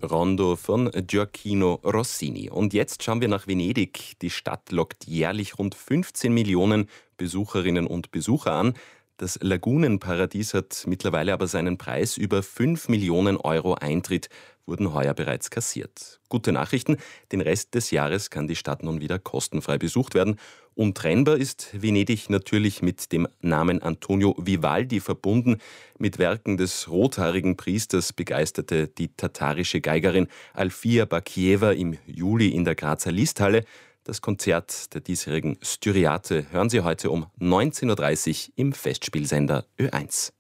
Rondo von Gioacchino Rossini. Und jetzt schauen wir nach Venedig. Die Stadt lockt jährlich rund 15 Millionen Besucherinnen und Besucher an. Das Lagunenparadies hat mittlerweile aber seinen Preis. Über 5 Millionen Euro Eintritt wurden heuer bereits kassiert. Gute Nachrichten, den Rest des Jahres kann die Stadt nun wieder kostenfrei besucht werden. Untrennbar ist Venedig natürlich mit dem Namen Antonio Vivaldi verbunden. Mit Werken des rothaarigen Priesters begeisterte die tatarische Geigerin Alfia Bakieva im Juli in der Grazer Listhalle. Das Konzert der diesjährigen Styriate hören Sie heute um 19:30 Uhr im Festspielsender Ö1.